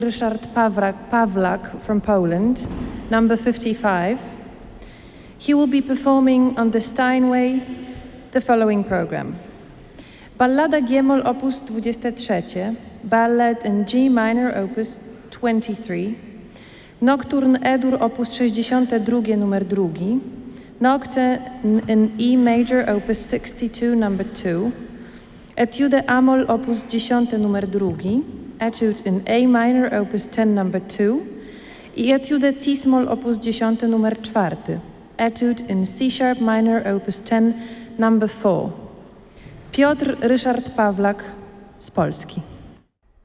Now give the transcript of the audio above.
Ryszard Pawlak from Poland, number 55. He will be performing on the Steinway the following program. Ballada G-moll op. 23, Ballad in G minor op. 23, Nocturne E-dur op. 62 numer 2, Nocturne in E major op. 62 number 2, Etude A-moll op. 10 numer 2, Etude in A minor op. 10 number 2 i Etude Cis-moll op. 10 numer 4, Etude in C-sharp minor op. 10 number 4. Piotr Ryszard Pawlak z Polski.